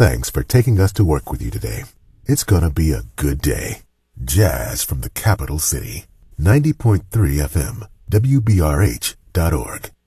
thanks for taking us to work with you today. It's gonna be a good day. Jazz from the capital city. 90.3 FM, WBRH.org.